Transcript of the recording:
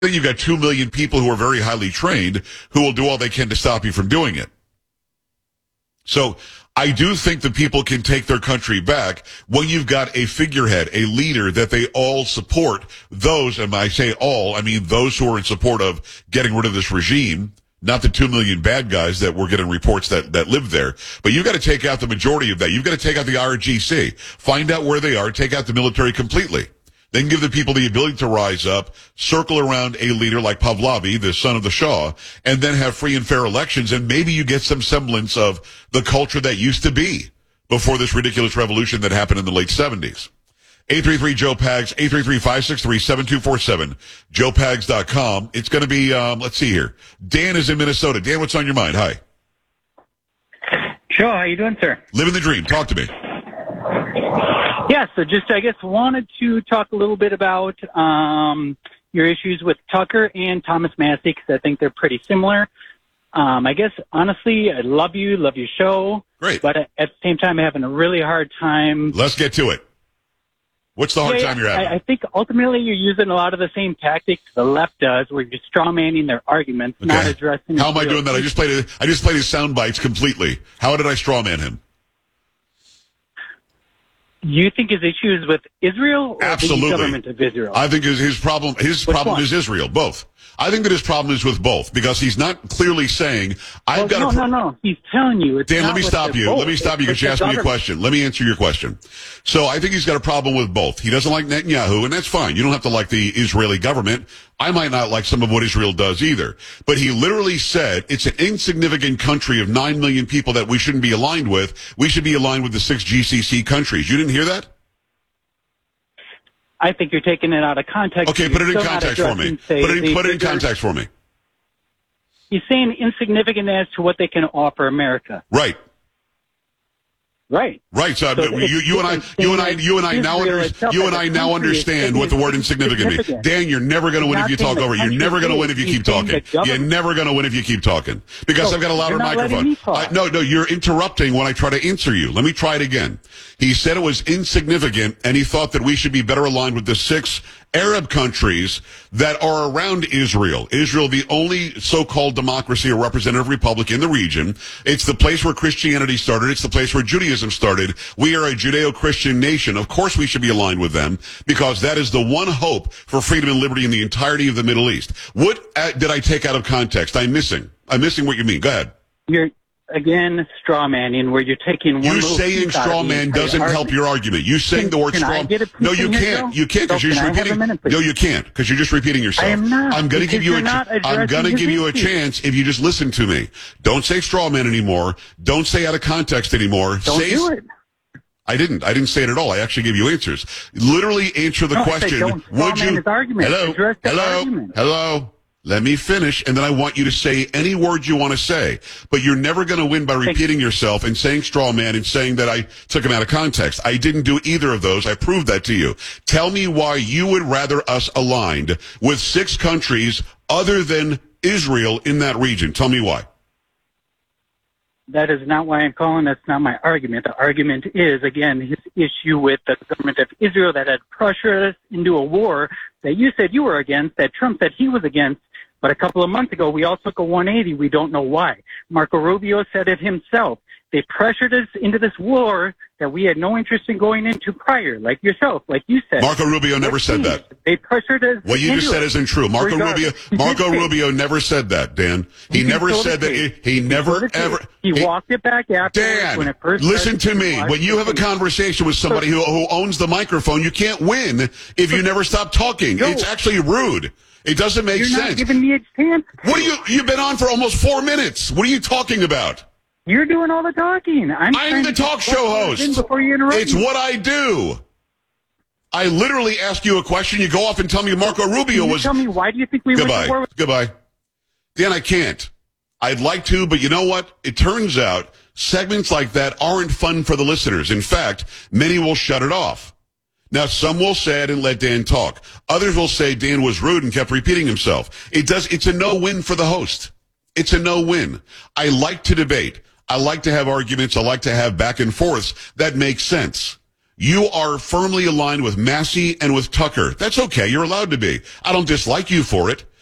Then you've got 2 million people who are very highly trained who will do all they can to stop you from doing it. So I do think that people can take their country back when you've got a figurehead, a leader that they all support. Those, and I say all, I mean those who are in support of getting rid of this regime, not the 2 million bad guys that we're getting reports that live there. But you've got to take out the majority of that. You've got to take out the RGC, find out where they are, take out the military completely. Then give the people the ability to rise up, circle around a leader like Pahlavi, the son of the Shah, and then have free and fair elections, and maybe you get some semblance of the culture that used to be before this ridiculous revolution that happened in the late 70s. 833-JOE-PAGS, 833-563-7247, joepags.com. It's going to be, let's see here. Dan is in Minnesota. Dan, what's on your mind? Hi. Sure, how you doing, sir? Living the dream. Talk to me. Yeah, so just, I guess, wanted to talk a little bit about your issues with Tucker and Thomas Massie, because I think they're pretty similar. I guess, honestly, I love your show. Great. But at the same time, I'm having a really hard time. Let's get to it. What's the hard time you're having? I think ultimately you're using a lot of the same tactics the left does, where you're strawmanning their arguments, not addressing. How am I doing that? I just played his sound bites completely. How did I strawman him? You think his issue is with Israel or Absolutely. the government of Israel? I think his problem is Israel, both. I think that his problem is with both, because he's not clearly saying, No. He's telling you. Dan, let me stop you. Let me stop you because you asked me a question. Let me answer your question. So I think he's got a problem with both. He doesn't like Netanyahu, and that's fine. You don't have to like the Israeli government. I might not like some of what Israel does either. But he literally said it's an insignificant country of 9 million people that we shouldn't be aligned with. We should be aligned with the 6 GCC countries. You didn't hear that? I think you're taking it out of context. Okay, put it in context for me. Put it in context for me. He's saying insignificant as to what they can offer America. Right. Right. So you and I now understand what the word insignificant means. Dan, you're never going to win if you talk over. You're never going to win if you keep talking. You're never going to win if you keep talking because I've got a louder microphone. No, you're interrupting when I try to answer you. Let me try it again. He said it was insignificant, and he thought that we should be better aligned with the 6 Arab countries that are around Israel. Israel, the only so-called democracy or representative republic in the region. It's the place where Christianity started. It's the place where Judaism started. We are a Judeo-Christian nation. Of course we should be aligned with them because that is the one hope for freedom and liberty in the entirety of the Middle East. What did I take out of context? I'm missing what you mean. Go ahead. You're again straw manning, where you're taking one. You saying straw man doesn't help your argument. You saying the word straw. No, you can't. You can't because you're just repeating. No, you can't because you're just repeating yourself. I am not. I'm going to give you a chance if you just listen to me. Don't say straw man anymore. Don't say out of context anymore. Don't do it. I didn't say it at all. I actually gave you answers. Literally answer the question. Would you? Hello. Let me finish, and then I want you to say any words you want to say. But you're never going to win by repeating yourself and saying straw man and saying that I took him out of context. I didn't do either of those. I proved that to you. Tell me why you would rather us aligned with 6 countries other than Israel in that region. Tell me why. That is not why I'm calling. That's not my argument. The argument is, again, his issue with the government of Israel that had pressured us into a war that you said you were against, that Trump said he was against. But a couple of months ago, we all took a 180. We don't know why. Marco Rubio said it himself. They pressured us into this war that we had no interest in going into prior, like yourself, like you said. Marco Rubio never said that. They pressured us. What you just said isn't true. Marco Rubio never said that, Dan. He never said that. He never ever. He walked it back after. Dan, when it first listen to me. When you have a conversation with somebody who owns the microphone, you can't win if you never stop talking. It's actually rude. It doesn't make sense. You're not giving me a chance. You've been on for almost 4 minutes. What are you talking about? You're doing all the talking. I'm the talk show host. Before you interrupt it's me. what I do. I literally ask you a question. You go off and tell me Marco Rubio was. Tell me, why do you think we went to war with? Goodbye. Dan, I can't. I'd like to, but you know what? It turns out segments like that aren't fun for the listeners. In fact, many will shut it off. Now, some will say it and let Dan talk. Others will say Dan was rude and kept repeating himself. It's a no-win for the host. It's a no-win. I like to debate. I like to have arguments. I like to have back and forths that make sense. You are firmly aligned with Massie and with Tucker. That's okay. You're allowed to be. I don't dislike you for it.